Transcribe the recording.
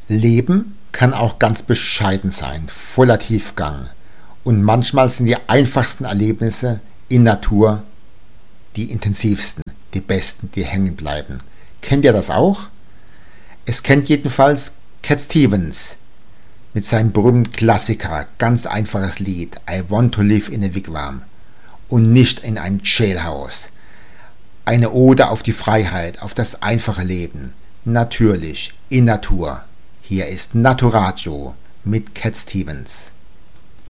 Leben kann auch ganz bescheiden sein, voller Tiefgang. Und manchmal sind die einfachsten Erlebnisse in Natur die intensivsten, die besten, die hängen bleiben. Kennt ihr das auch? Es kennt jedenfalls Cat Stevens mit seinem berühmten Klassiker, ganz einfaches Lied, I Want to Live in a Wigwam und nicht in ein Jailhouse. Eine Ode auf die Freiheit, auf das einfache Leben, natürlich, in Natur. Hier ist Naturatio mit Cat Stevens.